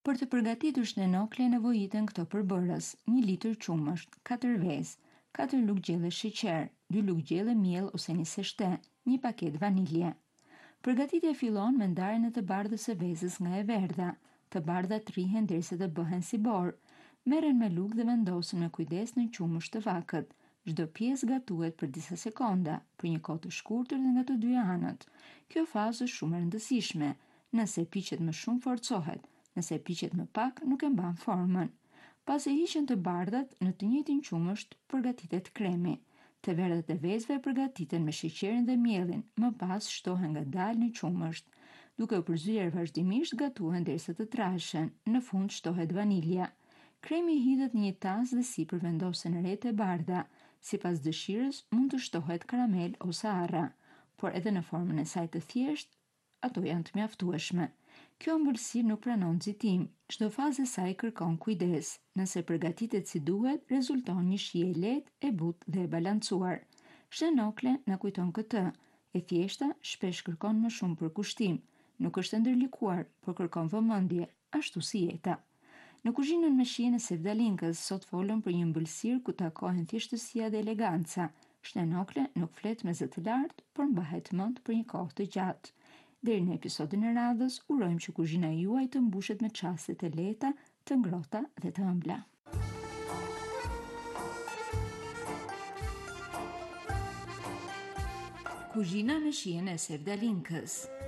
Për të përgatitur shnenokle nevojiten këto përbërës: 1 litër qumësht, 4 vezë, 4 lugë gjelle sheqer, 2 lugë gjelle miell ose një seshte, 1 paketë vanilje. Përgatitja fillon me ndarjen e të bardhës së vezës nga e verdha. Të bardhat rrihen derisa të bëhen si borë. Merren me lugë dhe vendosen me kujdes në qumësht të vakët. Çdo pjesë gatuhet për disa sekonda, për një kohë të shkurtër dhe nga të dyja anët. Kjo fazë është shumë e rëndësishme. Nëse piqet më shumë, forcohet. Nëse piqet më pak, nuk e mban formën. Pasi hiqen të bardhat, në të njëjtin qumësht përgatitet kremi. Të verdhat e vezëve përgatiten me sheqerin dhe mielin, më pas shtohen ngadalë në qumësht. Duke u përzyer vazhdimisht gatuhen derisa të trashen. Në fund shtohet vanilja. Kremi hidhet në një tas dhe sipër vendosen rreth e bardha. Sipas dëshirës mund të shtohet karamel ose arra, por edhe në formën e saj të thjeshtë, ato janë të mjaftueshme. Kjo ëmbëlsirë nuk pranon nxitim. Çdo fazë e saj kërkon kujdes. Nëse përgatitet si duhet, rezulton një shije lehtë, e butë dhe e balancuar. Shnenokle na kujton këtë. E thjeshta shpesh kërkon më shumë përkushtim. Nuk është e ndërlikuar, por kërkon vëmendje, ashtu si jeta. Në kuzhinën me shijen e Sevdalinkës, sot folëm për një ëmbëlsirë ku takohen thjeshtësia dhe eleganca. Shnenokle nuk flet me zë të lartë, por mbahet mend për një kohë të gjatë. Deri në episodin e radhës, urojmë që kuzhina juaj të mbushet me çaste të lehta, të ngrohta dhe të ëmbla. Kuzhina me shijen e Sevdalinkës.